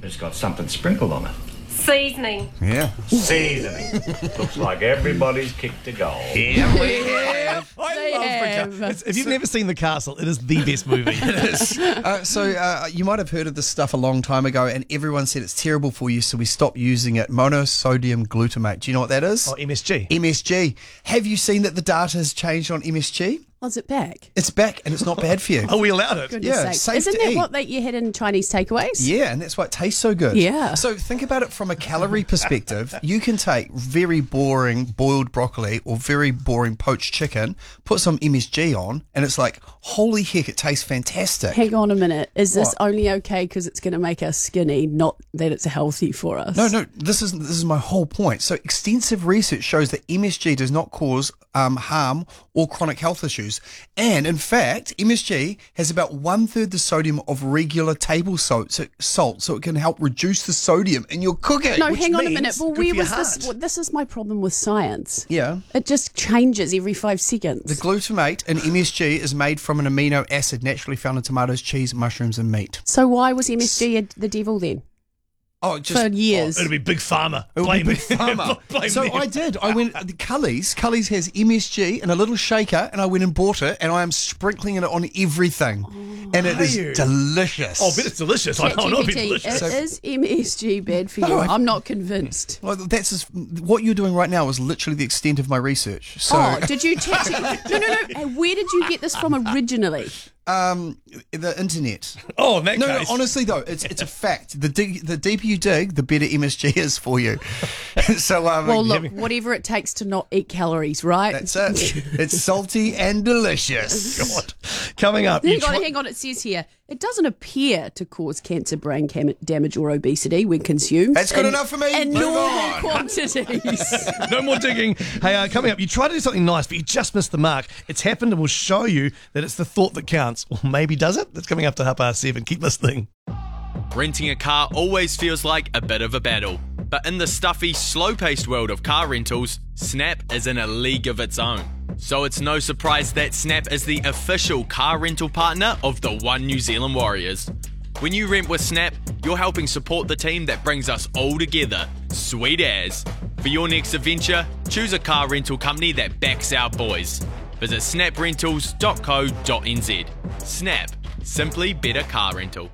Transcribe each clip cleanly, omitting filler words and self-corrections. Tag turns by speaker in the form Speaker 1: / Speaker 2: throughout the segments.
Speaker 1: It's got something sprinkled on it.
Speaker 2: Seasoning.
Speaker 3: Yeah.
Speaker 1: Seasoning. Looks like everybody's kicked a goal.
Speaker 3: Yeah, we have.
Speaker 4: They have.
Speaker 5: If you've never seen The Castle, it is the best movie. It is.
Speaker 3: You might have heard of this stuff a long time ago, and everyone said it's terrible for you, so we stopped using it. Monosodium glutamate. Do you know what that is?
Speaker 5: Oh, MSG.
Speaker 3: MSG. Have you seen that the data has changed on MSG?
Speaker 4: Oh, is it back?
Speaker 3: It's back, and it's not bad for you.
Speaker 5: Oh, we allowed it.
Speaker 4: Goodness
Speaker 3: Yeah,
Speaker 4: sake.
Speaker 3: safe
Speaker 4: Isn't
Speaker 3: to
Speaker 4: that
Speaker 3: eat.
Speaker 4: what you had in Chinese takeaways?
Speaker 3: Yeah, and that's why it tastes so good.
Speaker 4: Yeah.
Speaker 3: So think about it from a calorie perspective. You can take very boring boiled broccoli or very boring poached chicken, put some MSG on, and it's like, holy heck, it tastes fantastic.
Speaker 4: Hang on a minute. Is this
Speaker 3: What?
Speaker 4: only okay because it's going to make us skinny, not that it's healthy for us?
Speaker 3: No, this is my whole point. So extensive research shows that MSG does not cause harm or chronic health issues. And in fact, MSG has about 1/3 the sodium of regular table salt, so it can help reduce the sodium in your cooking.
Speaker 4: No,
Speaker 5: which
Speaker 4: hang on a
Speaker 5: means
Speaker 4: minute. Well,
Speaker 5: good
Speaker 4: where
Speaker 5: for your
Speaker 4: was this?
Speaker 5: heart.
Speaker 4: Well, this is my problem with science.
Speaker 3: Yeah.
Speaker 4: It just changes every 5 seconds.
Speaker 3: The glutamate in MSG is made from an amino acid naturally found in tomatoes, cheese, mushrooms, and meat.
Speaker 4: So why was MSG the devil then?
Speaker 3: Oh, just
Speaker 4: For years.
Speaker 5: It'll be Big Pharma.
Speaker 3: It would be
Speaker 5: Blame
Speaker 3: Big Pharma.
Speaker 5: Blame
Speaker 3: So
Speaker 5: them.
Speaker 3: I did. I went Cully's. Cully's has MSG in a little shaker, and I went and bought it, and I am sprinkling it on everything, and it is
Speaker 5: you?
Speaker 3: delicious.
Speaker 5: Oh, I bet it's delicious. I know it'll be
Speaker 4: ChatGPT,
Speaker 5: delicious.
Speaker 4: is MSG bad for you?
Speaker 3: No,
Speaker 4: I'm not convinced.
Speaker 3: Well, that's just, what you're doing right now is literally the extent of my research. So,
Speaker 4: Oh, did you chat? No. Where did you get this from originally?
Speaker 3: the internet.
Speaker 5: Oh, in that
Speaker 3: No,
Speaker 5: case.
Speaker 3: honestly though, it's a fact. The deeper you dig, the better MSG is for you. So,
Speaker 4: Well, look, whatever it takes to not eat calories, right?
Speaker 3: that's it. It's salty and delicious.
Speaker 5: God. Coming up.
Speaker 4: Hang on, it says here, it doesn't appear to cause cancer, brain damage or obesity when consumed.
Speaker 3: That's good enough for me.
Speaker 4: In
Speaker 3: Move
Speaker 4: normal
Speaker 3: on.
Speaker 4: quantities.
Speaker 5: No more digging. Hey, coming up, you try to do something nice, but you just missed the mark. It's happened, and we'll show you that it's the thought that counts. Or maybe does it? That's coming up to 7:30. Keep listening.
Speaker 6: Renting a car always feels like a bit of a battle. But in the stuffy, slow-paced world of car rentals, Snap is in a league of its own. So it's no surprise that Snap is the official car rental partner of the One New Zealand Warriors. When you rent with Snap, you're helping support the team that brings us all together. Sweet as. For your next adventure, choose a car rental company that backs our boys. Visit snaprentals.co.nz. Snap. Simply better car rental.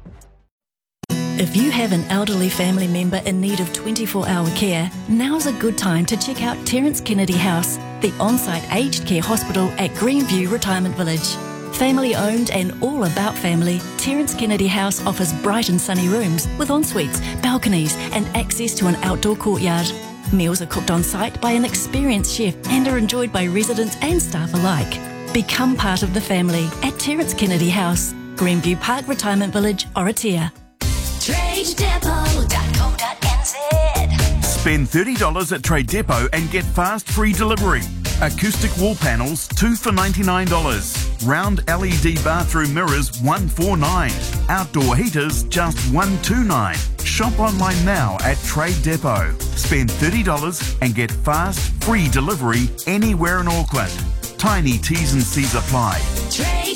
Speaker 7: If you have an elderly family member in need of 24-hour care, now's a good time to check out Terence Kennedy House, the on-site aged care hospital at Greenview Retirement Village. Family owned and all about family, Terence Kennedy House offers bright and sunny rooms with en-suites, balconies and access to an outdoor courtyard. Meals are cooked on site by an experienced chef and are enjoyed by residents and staff alike. Become part of the family at Terence Kennedy House, Greenview Park Retirement Village, Oratia.
Speaker 8: TradeDepot.co.nz.
Speaker 9: Spend $30 at Trade Depot and get fast free delivery. Acoustic wall panels, 2 for $99. Round LED bathroom mirrors, $149. Outdoor heaters, just $129. Shop online now at Trade Depot. Spend $30 and get fast free delivery anywhere in Auckland. Tiny T's and C's apply.